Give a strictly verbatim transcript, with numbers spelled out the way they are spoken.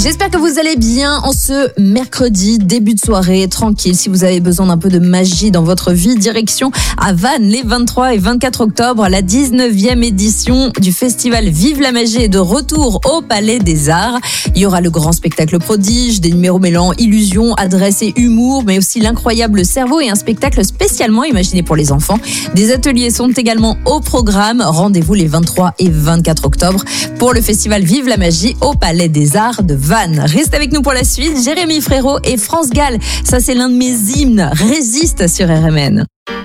J'espère que vous allez bien en ce mercredi, début de soirée, tranquille. Si vous avez besoin d'un peu de magie dans votre vie, direction à Vannes les vingt-trois et vingt-quatre octobre. La dix-neuvième édition du festival Vive la magie est de retour au Palais des Arts. Il y aura le grand spectacle prodige, des numéros mêlant illusion, adresse et humour, mais aussi l'incroyable cerveau et un spectacle spécialement imaginé pour les enfants. Des ateliers sont également au programme. Rendez-vous les vingt-trois et vingt-quatre octobre pour le festival Vive la magie au Palais des Arts de Vannes. Reste avec nous pour la suite. Jérémy Frérot et France Gall. Ça, c'est l'un de mes hymnes. Résiste sur R M N.